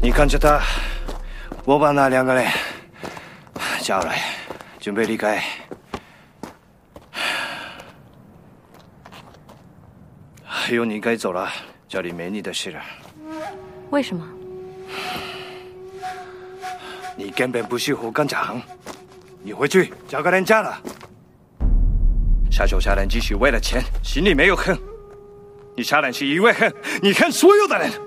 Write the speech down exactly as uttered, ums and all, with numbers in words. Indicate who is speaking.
Speaker 1: 你看着他，我把那两个人叫来，准备离开。还有，你该走了，这里没你的事了。
Speaker 2: 为什么？
Speaker 1: 你根本不是胡干长，你回去找个人嫁了。杀手杀人只是为了钱，心里没有恨。你杀人是因为恨，你恨所有的人。